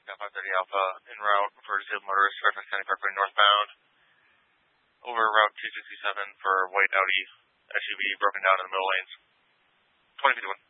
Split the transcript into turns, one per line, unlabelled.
Cat 530 Alpha, en route for disabled motorist, Fairfax County Parkway northbound, over Route 267 for white Audi SUV broken down in the middle lanes. 2051.